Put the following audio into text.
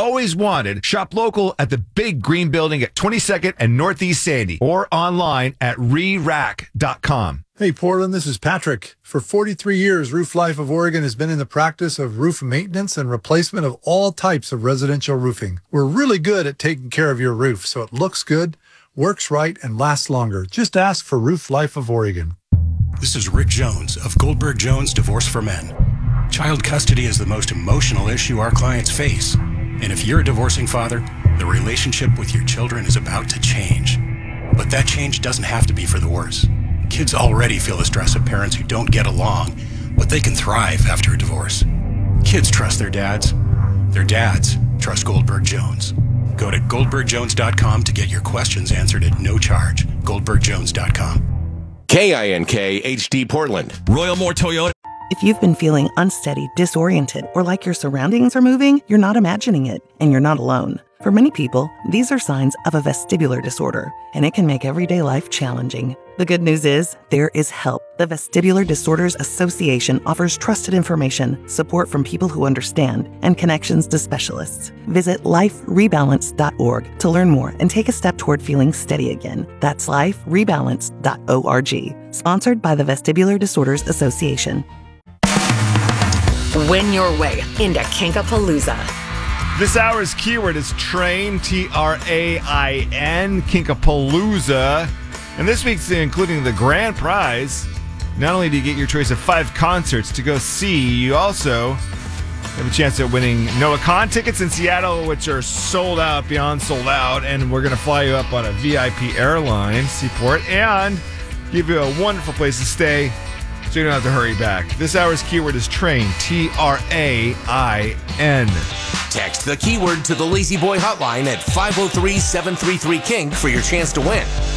always wanted. Shop local at the Big Green Building at 22nd and Northeast Sandy or online at rerack.com. Hey, Portland, this is Patrick. For 43 years, Roof Life of Oregon has been in the practice of roof maintenance and replacement of all types of residential roofing. We're really good at taking care of your roof so it looks good, works right, and lasts longer. Just ask for Roof Life of Oregon. This is Rick Jones of Goldberg Jones Divorce for Men. Child custody is the most emotional issue our clients face. And if you're a divorcing father, the relationship with your children is about to change. But that change doesn't have to be for the worse. Kids already feel the stress of parents who don't get along, but they can thrive after a divorce. Kids trust their dads. Their dads trust Goldberg Jones. Go to goldbergjones.com to get your questions answered at no charge. goldbergjones.com. KINK HD Portland. Royal Moore Toyota. If you've been feeling unsteady, disoriented, or like your surroundings are moving, you're not imagining it, and you're not alone. For many people, these are signs of a vestibular disorder, and it can make everyday life challenging. The good news is, there is help. The Vestibular Disorders Association offers trusted information, support from people who understand, and connections to specialists. Visit liferebalance.org to learn more and take a step toward feeling steady again. That's liferebalance.org. Sponsored by the Vestibular Disorders Association. Win your way into Kinkapalooza. This hour's keyword is train, T-R-A-I-N, Kinkapalooza. And this week's including the grand prize. Not only do you get your choice of 5 concerts to go see, you also have a chance at winning Noah Kahn tickets in Seattle, which are sold out, beyond sold out. And we're going to fly you up on a VIP airline, Seaport, and give you a wonderful place to stay so you don't have to hurry back. This hour's keyword is train, T-R-A-I-N. Text the keyword to the Lazy Boy hotline at 503-733-KINK for your chance to win.